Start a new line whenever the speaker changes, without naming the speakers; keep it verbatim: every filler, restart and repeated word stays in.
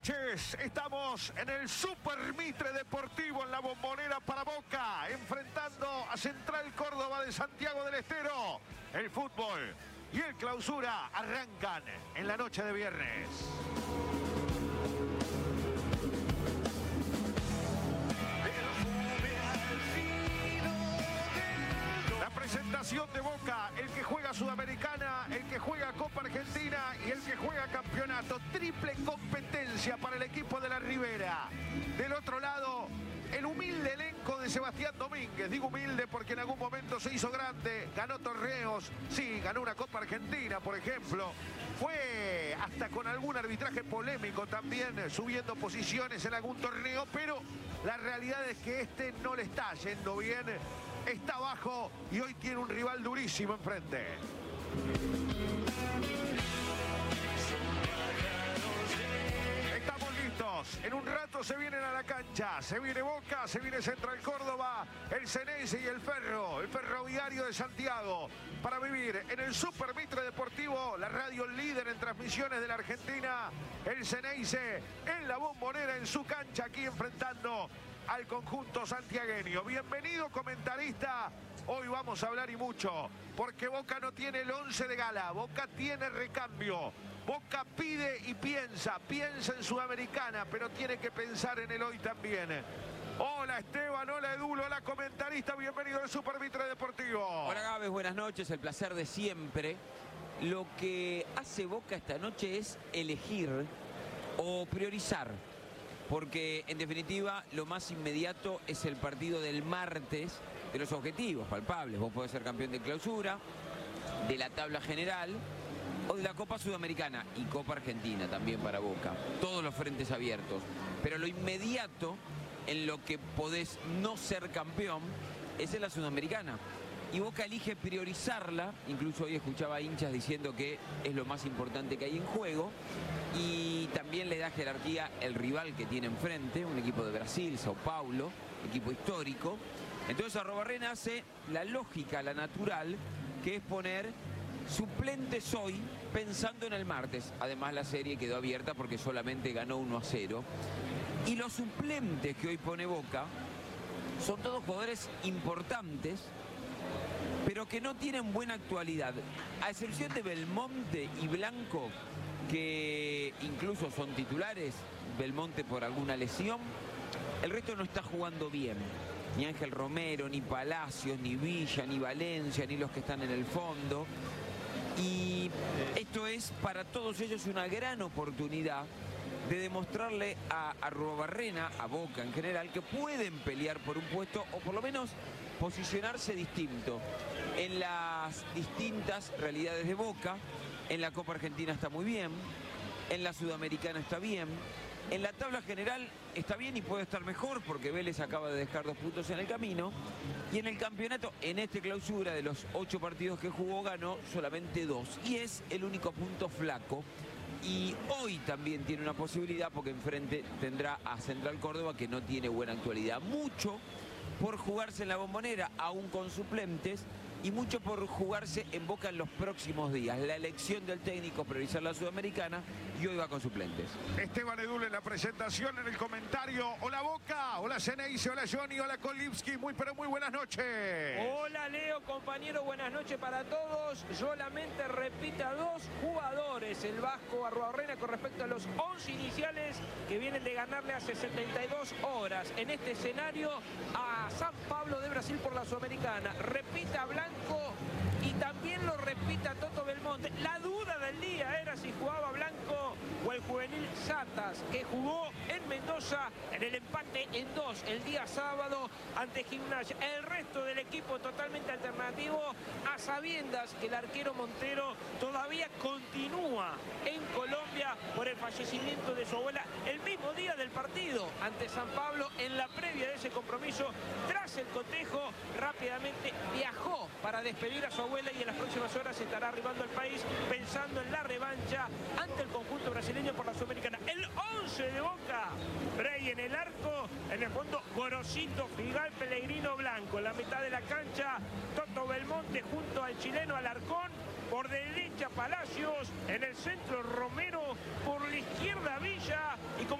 Estamos en el Super Mitre Deportivo en la Bombonera para Boca, enfrentando a Central Córdoba de Santiago del Estero. El fútbol y el clausura arrancan en la noche de viernes. La presentación de Boca, el que juega Sudamericana, el que juega Copa Argentina y el que juega Campeonato. Triple competencia para el equipo de la Ribera. Del otro lado, el humilde elenco de Sebastián Domínguez. Digo humilde porque en algún momento se hizo grande, ganó torneos, sí, ganó una Copa Argentina, por ejemplo. Fue hasta con algún arbitraje polémico también, subiendo posiciones en algún torneo, pero la realidad es que este no le está yendo bien. Está abajo y hoy tiene un rival durísimo enfrente. Estamos listos. En un rato se vienen a la cancha. Se viene Boca, se viene Central Córdoba, el Ceneice y el Ferro, el Ferroviario de Santiago, para vivir en el Super Mitre Deportivo, la radio líder en transmisiones de la Argentina. El Ceneice en la Bombonera, en su cancha, aquí enfrentando al conjunto santiagueño. Bienvenido, comentarista. Hoy vamos a hablar y mucho, porque Boca no tiene el once de gala. Boca tiene recambio. Boca pide y piensa, piensa en Sudamericana, pero tiene que pensar en el hoy también. Hola Esteban, hola Edulo, hola comentarista, bienvenido al Super Mitre Deportivo.
Hola Gávez, buenas noches, el placer de siempre. Lo que hace Boca esta noche es elegir o priorizar, porque en definitiva lo más inmediato es el partido del martes de los objetivos palpables. Vos podés ser campeón de clausura, de la tabla general o de la Copa Sudamericana y Copa Argentina también para Boca. Todos los frentes abiertos. Pero lo inmediato en lo que podés no ser campeón es en la Sudamericana. Y Boca elige priorizarla. Incluso hoy escuchaba hinchas diciendo que es lo más importante que hay en juego. Y también le da jerarquía el rival que tiene enfrente, un equipo de Brasil, Sao Paulo, equipo histórico. Entonces Arruabarrena hace la lógica, la natural, que es poner suplentes hoy pensando en el martes. Además la serie quedó abierta porque solamente ganó uno a cero. Y los suplentes que hoy pone Boca son todos jugadores importantes, pero que no tienen buena actualidad. A excepción de Belmonte y Blanco, que incluso son titulares, Belmonte por alguna lesión, el resto no está jugando bien. Ni Ángel Romero, ni Palacios, ni Villa, ni Valencia, ni los que están en el fondo. Y esto es para todos ellos una gran oportunidad de demostrarle a Arruabarrena, a Boca en general, que pueden pelear por un puesto o por lo menos posicionarse distinto en las distintas realidades de Boca. En la Copa Argentina está muy bien, en la Sudamericana está bien, en la tabla general está bien y puede estar mejor porque Vélez acaba de dejar dos puntos en el camino. Y en el campeonato, en este clausura, de los ocho partidos que jugó, ganó solamente dos. Y es el único punto flaco. Y hoy también tiene una posibilidad porque enfrente tendrá a Central Córdoba, que no tiene buena actualidad. Mucho por jugarse en la Bombonera, aún con suplentes, y mucho por jugarse en Boca en los próximos días. La elección del técnico, priorizar la Sudamericana, y hoy va con suplentes.
Esteban Edul en la presentación, en el comentario. Hola Boca, hola Ceneice, hola Johnny, hola Kolipski, muy pero muy buenas noches.
Hola Leo, compañero, buenas noches para todos. Solamente repite a dos jugadores el vasco Arruabarrena con respecto a los once iniciales que vienen de ganarle hace setenta y dos horas en este escenario a San Pablo de Brasil por la Sudamericana. Repite a Blanco y también lo repita Toto Belmonte. La duda del día era si jugaba Blanco o el juvenil Satas, que jugó en Mendoza en el empate en dos el día sábado ante Gimnasia. El resto del equipo totalmente alternativo, a sabiendas que el arquero Montero todavía continúa en Colombia por el fallecimiento de su abuela el mismo día del partido ante San Pablo. En la previa de ese compromiso, tras el cotejo, rápidamente viajó para despedir a su abuela y en las próximas horas estará arribando al país pensando en la revancha ante el conjunto brasileño por la Sudamericana. El once de Boca: Brey en el arco, en el fondo Gorosito, Figal, Pellegrino, Blanco. En la mitad de la cancha, Toto Belmonte junto al chileno Alarcón. por derecha Palacios, en el centro Romero, por la izquierda Villa y como